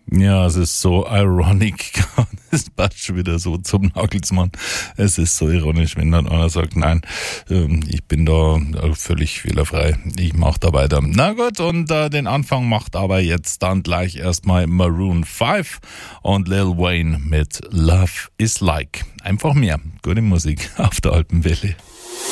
Ja, es ist so ironic. Es passt schon wieder so zum Nagelsmann. Es ist so ironisch, wenn dann einer sagt, nein, ich bin da völlig fehlerfrei. Ich mache da weiter. Na gut, und den Anfang macht aber jetzt dann gleich erstmal Maroon 5 und Lil Wayne mit Love is Like. Einfach mehr gute Musik auf der Alpenwelle.